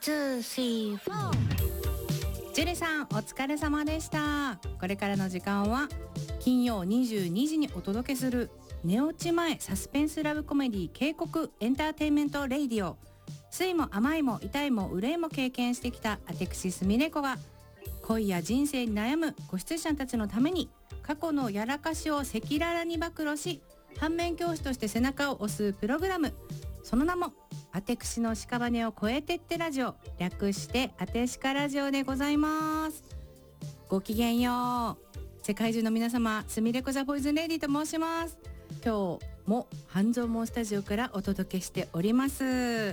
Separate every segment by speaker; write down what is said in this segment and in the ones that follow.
Speaker 1: 1,2,3,4ジュリさんお疲れ様でした。これからの時間は金曜22時にお届けする寝落ち前サスペンスラブコメディ警告エンターテインメントレイディオ。酸いも甘いも痛いも憂いも経験してきたアテクシスミレコが恋や人生に悩むご出演者たちのために過去のやらかしを赤裸々に暴露し、反面教師として背中を押すプログラム。その名もアテクシの屍を越えてってラジオ、略してアテシカラジオでございます。ごきげんよう。世界中の皆様、スミレコザポイズンレディと申します。今日も半蔵門スタジオからお届けしております。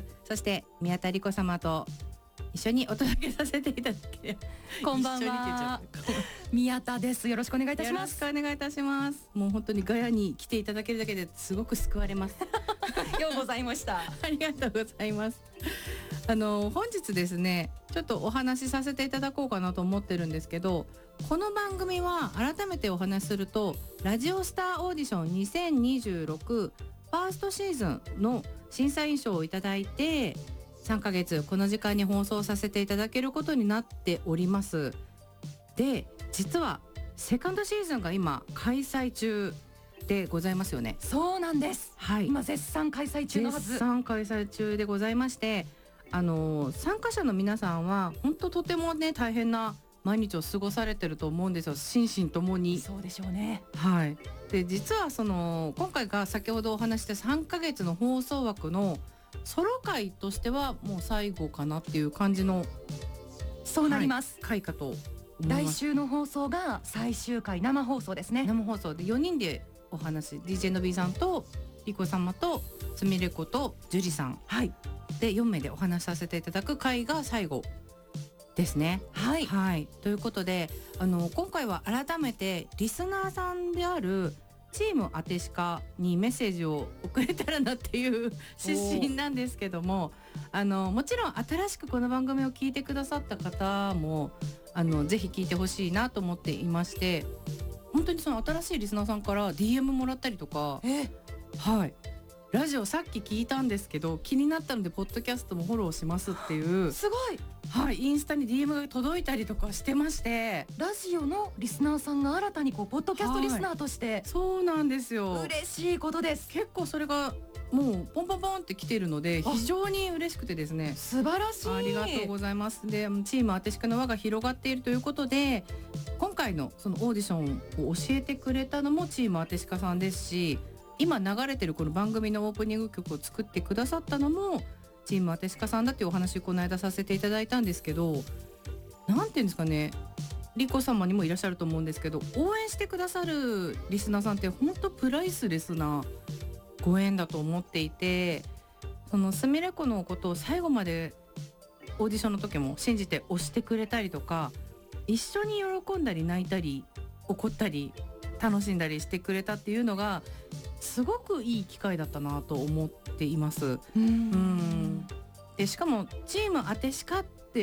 Speaker 1: そして宮田理子様と一緒にお届けさせていただき
Speaker 2: こんばんは、宮田です。よろしくお願いいたします。
Speaker 1: よろしくお願いいたします。もう本当にガヤに来ていただけるだけですごく救われます
Speaker 2: ようございました
Speaker 1: ありがとうございます。本日ですね、ちょっとお話しさせていただこうかなと思ってるんですけど、この番組は改めてお話しするとラジオスターオーディション2026ファーストシーズンの審査員賞をいただいて3ヶ月この時間に放送させていただけることになっております。で、実はセカンドシーズンが今開催中でございますよね。
Speaker 2: そうなんです、はい、今絶賛開催中のはず。
Speaker 1: 絶賛開催中でございまして、参加者の皆さんは本当とてもね大変な毎日を過ごされてると思うんですよ、心身ともに。
Speaker 2: そうでしょうね。
Speaker 1: はい。で、実は今回が先ほどお話した3ヶ月の放送枠のソロ回としてはもう最後かなっていう感じの、
Speaker 2: そうなります、
Speaker 1: 回かと思います。
Speaker 2: 来週の放送が最終回、生放送ですね。
Speaker 1: 生放送で4人でお話、 DJ の B さんとリコ様とすみれ子とジュリさん、
Speaker 2: はい、
Speaker 1: で4名でお話しさせていただく回が最後ですね。
Speaker 2: はい、
Speaker 1: はい、ということで今回は改めてリスナーさんであるチームアテシカにメッセージを送れたらなっていう指針なんですけども、もちろん新しくこの番組を聞いてくださった方もぜひ聞いてほしいなと思っていまして、本当にその新しいリスナーさんから DM もらったりとか、はい、ラジオさっき聞いたんですけど気になったのでポッドキャストもフォローしますっていう
Speaker 2: すごい、
Speaker 1: はい、インスタに DM が届いたりとかしてまして、
Speaker 2: ラジオのリスナーさんが新たにポッドキャストリスナーとして、はい、
Speaker 1: そうなんですよ。
Speaker 2: 嬉しいことです。
Speaker 1: 結構それがもうポンポンポンって来てるので非常に嬉しくてですね、
Speaker 2: 素晴らしい、
Speaker 1: ありがとうございます。で、チームアテシカの輪が広がっているということで、今回のそのオーディションを教えてくれたのもチームアテシカさんですし、今流れてるこの番組のオープニング曲を作ってくださったのもチームアテシカさんだっていうお話をこの間させていただいたんですけど、なんていうんですかね、リコ様にもいらっしゃると思うんですけど、応援してくださるリスナーさんって本当プライスレスなご縁だと思っていて、そのすみれ子のことを最後までオーディションの時も信じて押してくれたりとか、一緒に喜んだり泣いたり怒ったり楽しんだりしてくれたっていうのがすごくいい機会だったなと思っています。で、しかもチームアテシカって、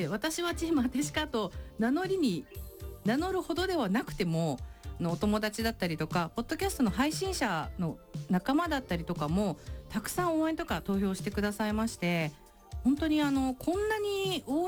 Speaker 1: 私はチームアテシカと名乗るほどではなくてもお友達だったりとかポッドキャストの配信者の仲間だったりとかもたくさん応援とか投票してくださいまして、本当にこんなに応